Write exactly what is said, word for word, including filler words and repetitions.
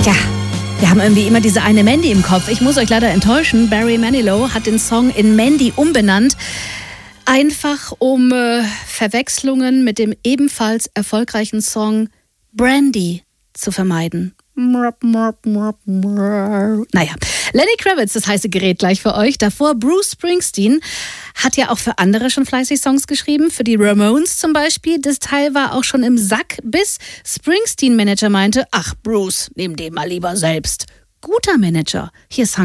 Ja, wir haben irgendwie immer diese eine Mandy im Kopf. Ich muss euch leider enttäuschen, Barry Manilow hat den Song in Mandy umbenannt. Einfach um äh, Verwechslungen mit dem ebenfalls erfolgreichen Song Brandy zu vermeiden. Naja, Lenny Kravitz, das heiße Gerät gleich für euch. Davor Bruce Springsteen hat ja auch für andere schon fleißig Songs geschrieben, für die Ramones zum Beispiel. Das Teil war auch schon im Sack, bis Springsteen-Manager meinte, ach Bruce, nimm den mal lieber selbst. Guter Manager. Hier ist